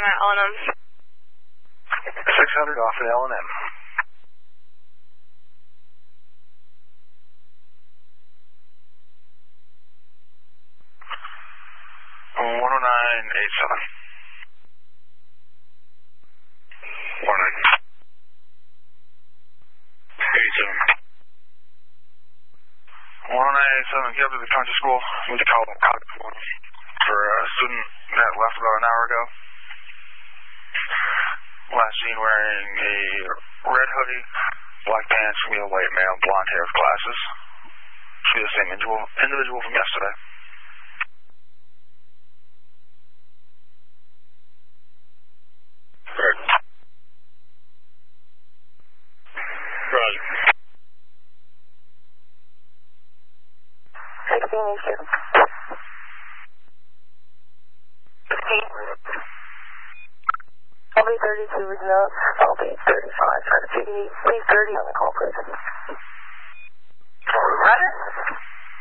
at L&M. 600 off at L&M. 10987. 10987, get up to the country school. We just called for a student that left about an hour ago. Last seen wearing a red hoodie, black pants, real white male, blonde hair with glasses. Should be the same individual from yesterday. Correct. Roger. 1687. 16. I'll be 32 is enough. I'll be 35 for the 58.